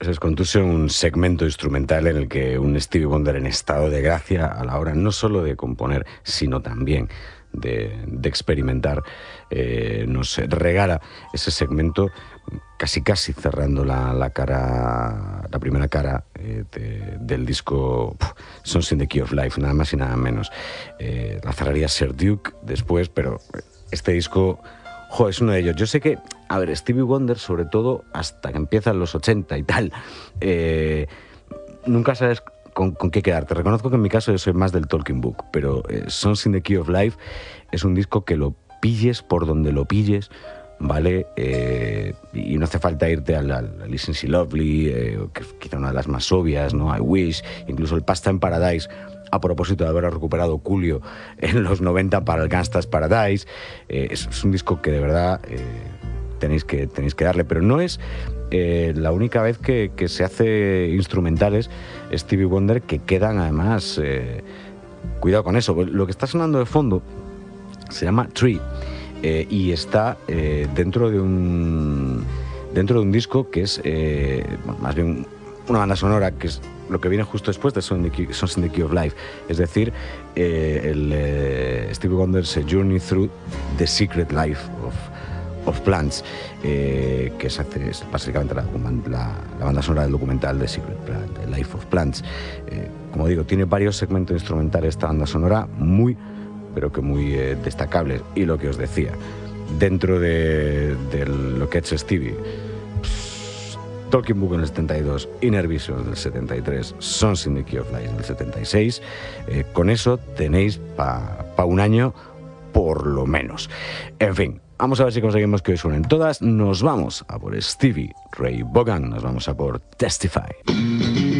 Es Contusion, un segmento instrumental en el que un Stevie Wonder en estado de gracia a la hora no solo de componer, sino también de experimentar, nos regala ese segmento casi cerrando la primera cara del disco Songs in the Key of Life, nada más y nada menos. La cerraría Sir Duke después, pero este disco... es uno de ellos. Yo sé que, a ver, Stevie Wonder, sobre todo hasta que empiezan los 80 y tal, nunca sabes con qué quedarte. Reconozco que en mi caso yo soy más del Talking Book, pero Songs in the Key of Life es un disco que lo pilles por donde lo pilles, ¿vale? Y no hace falta irte a Listen See Lovely, que es quizá una de las más obvias, ¿no? I Wish, incluso el Pasta en Paradise, a propósito de haber recuperado Coolio en los 90 para el Gangsta's Paradise. Es un disco que de verdad tenéis que darle, pero no es la única vez que se hace instrumentales Stevie Wonder que quedan además, cuidado con eso, lo que está sonando de fondo se llama Tree, y está dentro de un disco que es más bien una banda sonora, que es lo que viene justo después de Songs in the Key of Life, es decir, Stevie Wonder's Journey Through the Secret Life of Plants, que es básicamente la banda sonora del documental The Secret Life of Plants. Como digo, tiene varios segmentos instrumentales esta banda sonora, pero que muy destacables. Y lo que os decía, dentro de lo que ha hecho Stevie, Talking Book en el 72, Inner Vision del 73, Songs in the Key of Life del 76. Con eso tenéis pa un año por lo menos. En fin, vamos a ver si conseguimos que hoy suenen todas. Nos vamos a por Stevie Ray Vaughan, nos vamos a por Testify.